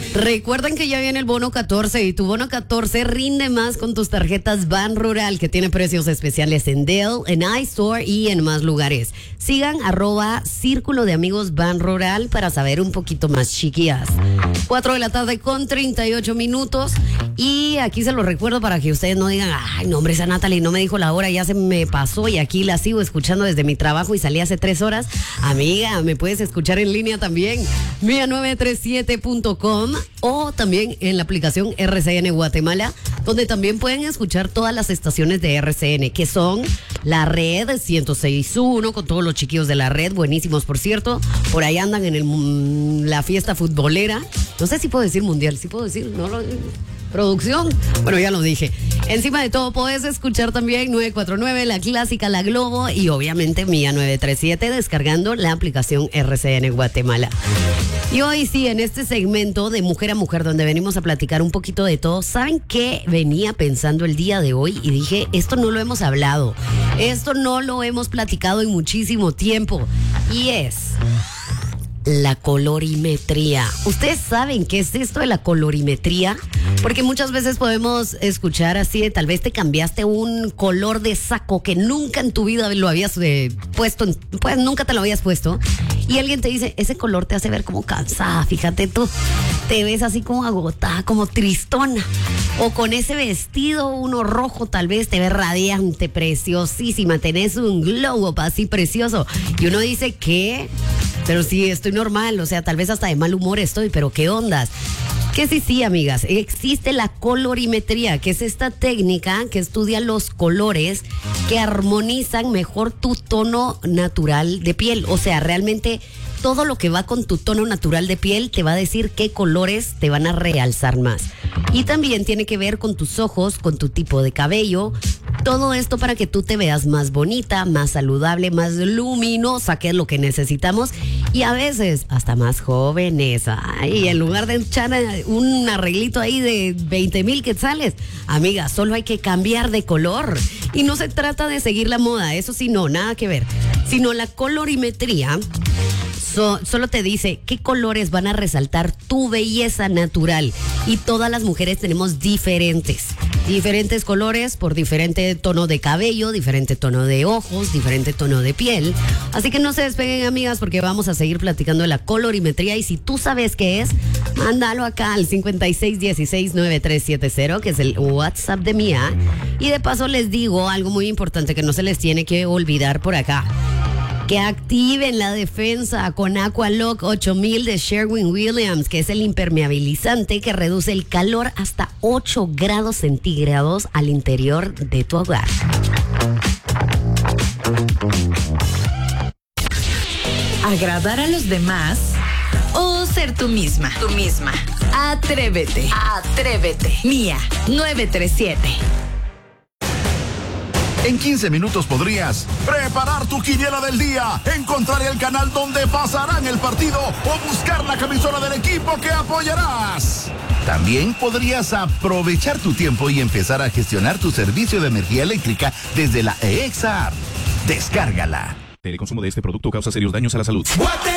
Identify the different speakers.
Speaker 1: Recuerden que ya viene el bono 14 y tu bono 14 rinde más con tus tarjetas Ban Rural, que tiene precios especiales en Dell, en iStore y en más lugares. Sigan @Círculo de Amigos Ban Rural para saber un poquito más, chiquillas. 4 de la tarde con 38 minutos. Y aquí se lo recuerdo para que ustedes no digan, ay, no, hombre, esa Natalie no me dijo la hora, ya se me pasó y aquí la sigo escuchando desde mi trabajo y salí hace 3 horas. Amiga, me puedes escuchar en línea también, mia937.com o también en la aplicación RCN Guatemala, donde también pueden escuchar todas las estaciones de RCN, que son la red 106.1, con todos los chiquillos de la red, buenísimos, por cierto. Por ahí andan en la fiesta futbolera. No sé si puedo decir mundial, si puedo decir, no lo... Producción, bueno, ya lo dije. Encima de todo, puedes escuchar también 949, la clásica, la Globo y obviamente Mía 937 descargando la aplicación RCN Guatemala. Y hoy sí, en este segmento de Mujer a Mujer, donde venimos a platicar un poquito de todo, ¿saben qué venía pensando el día de hoy? Y dije, esto no lo hemos hablado, esto no lo hemos platicado en muchísimo tiempo. Y es... la colorimetría. ¿Ustedes saben qué es esto de la colorimetría? Porque muchas veces podemos escuchar así de tal vez te cambiaste un color de saco que nunca en tu vida lo habías puesto, pues nunca te lo habías puesto. Y alguien te dice, ese color te hace ver como cansada, fíjate tú. Te ves así como agotada, como tristona. O con ese vestido, uno rojo, tal vez te ves radiante, preciosísima. Tenés un glow up así precioso. Y uno dice, ¿qué? Pero sí, estoy normal, o sea, tal vez hasta de mal humor estoy, pero ¿qué ondas? Que sí, amigas, existe la colorimetría, que es esta técnica que estudia los colores que armonizan mejor tu tono natural de piel. O sea, realmente todo lo que va con tu tono natural de piel te va a decir qué colores te van a realzar más. Y también tiene que ver con tus ojos, con tu tipo de cabello. Todo esto para que tú te veas más bonita, más saludable, más luminosa, que es lo que necesitamos. Y a veces hasta más jóvenes. Ay, en lugar de echar un arreglito ahí de 20,000 quetzales, amiga, solo hay que cambiar de color. Y no se trata de seguir la moda, eso sí, no, nada que ver. Sino la colorimetría solo te dice qué colores van a resaltar tu belleza natural. Y todas las mujeres tenemos diferentes colores por diferente tono de cabello, diferente tono de ojos, diferente tono de piel. Así que no se despeguen, amigas, porque vamos a seguir platicando de la colorimetría. Y si tú sabes qué es, mándalo acá al 56169370, que es el WhatsApp de Mía. Y de paso les digo algo muy importante que no se les tiene que olvidar por acá. Que activen la defensa con Aqualock 8000 de Sherwin-Williams, que es el impermeabilizante que reduce el calor hasta 8 grados centígrados al interior de tu hogar.
Speaker 2: ¿Agradar a los demás o ser tú misma? Tú misma. Atrévete. Atrévete. Mía 937.
Speaker 3: En 15 minutos podrías preparar tu quiniela del día, encontrar el canal donde pasarán el partido o buscar la camisola del equipo que apoyarás. También podrías aprovechar tu tiempo y empezar a gestionar tu servicio de energía eléctrica desde la EXA App. Descárgala.
Speaker 4: El consumo de este producto causa serios daños a la salud.